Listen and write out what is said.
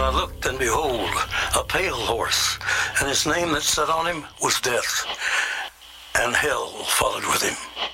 I looked, and behold, a pale horse, and his name that sat on him was Death, and hell followed with him.